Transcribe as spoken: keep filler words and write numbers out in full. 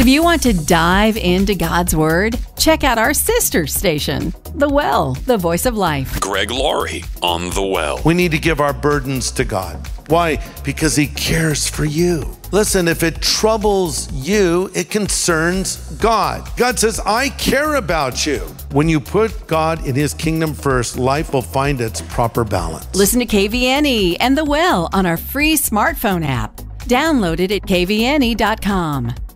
If you want to dive into God's Word, check out our sister station, The Well, the Voice of Life. Greg Laurie on The Well. We need to give our burdens to God. Why? Because He cares for you. Listen, if it troubles you, it concerns God. God says, I care about you. When you put God in His kingdom first, life will find its proper balance. Listen to K V N E and The Well on our free smartphone app. Download it at K V N E dot com.